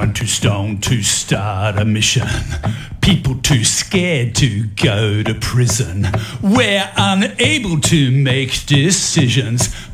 one too stoned to start a mission. People too scared to go to prison. We're unable to make decisions.